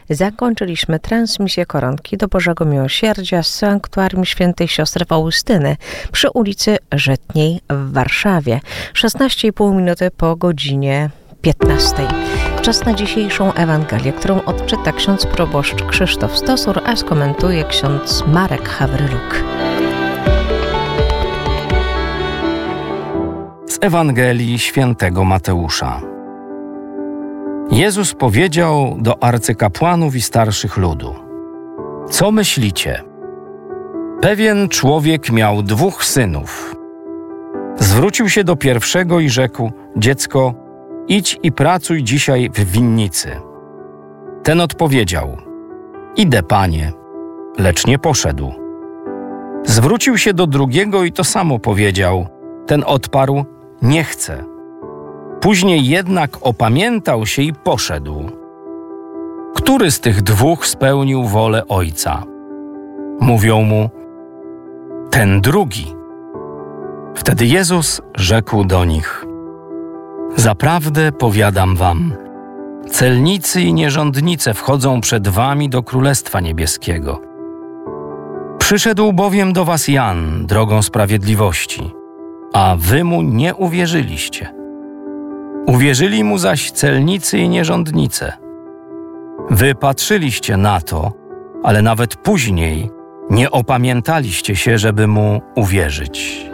Zakończyliśmy transmisję Koronki do Bożego Miłosierdzia z Sanktuarium Świętej Siostry Faustyny przy ulicy Żytniej w Warszawie. 16,5 minuty po godzinie 15. Czas na dzisiejszą Ewangelię, którą odczyta ksiądz proboszcz Krzysztof Stosur, a skomentuje ksiądz Marek Hawryluk. Z Ewangelii Świętego Mateusza. Jezus powiedział do arcykapłanów i starszych ludu: Co myślicie? Pewien człowiek miał 2 synów. Zwrócił się do pierwszego i rzekł: Dziecko, idź i pracuj dzisiaj w winnicy. Ten odpowiedział: Idę, panie, lecz nie poszedł. Zwrócił się do drugiego i to samo powiedział. Ten odparł: Nie chcę. Później jednak opamiętał się i poszedł. Który z tych 2 spełnił wolę ojca? Mówią mu: Ten drugi. Wtedy Jezus rzekł do nich: Zaprawdę powiadam wam, celnicy i nierządnice wchodzą przed wami do Królestwa Niebieskiego. Przyszedł bowiem do was Jan drogą sprawiedliwości, a wy mu nie uwierzyliście. Uwierzyli mu zaś celnicy i nierządnice. Wy patrzyliście na to, ale nawet później nie opamiętaliście się, żeby mu uwierzyć.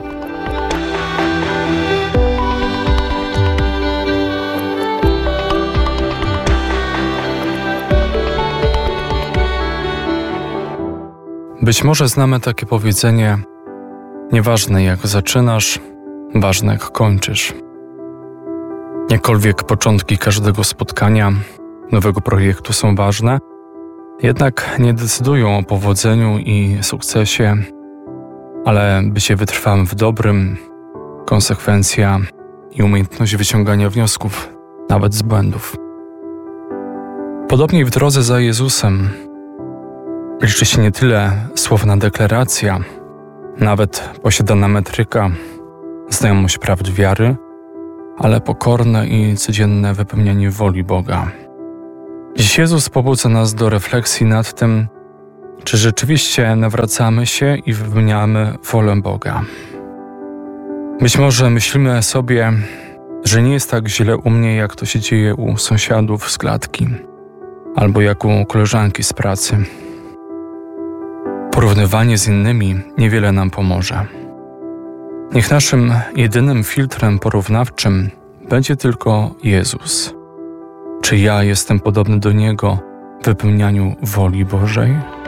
Być może znamy takie powiedzenie: nieważne jak zaczynasz, ważne jak kończysz. Jakkolwiek początki każdego spotkania, nowego projektu są ważne, jednak nie decydują o powodzeniu i sukcesie, ale bycie wytrwałym w dobrym, konsekwencja i umiejętność wyciągania wniosków, nawet z błędów. Podobnie w drodze za Jezusem liczy się nie tyle słowna deklaracja, nawet posiadana metryka, znajomość prawd wiary, ale pokorne i codzienne wypełnianie woli Boga. Dziś Jezus pobudza nas do refleksji nad tym, czy rzeczywiście nawracamy się i wypełniamy wolę Boga. Być może myślimy sobie, że nie jest tak źle u mnie, jak to się dzieje u sąsiadów z klatki, albo jak u koleżanki z pracy. Porównywanie z innymi niewiele nam pomoże. Niech naszym jedynym filtrem porównawczym będzie tylko Jezus. Czy ja jestem podobny do Niego w wypełnianiu woli Bożej?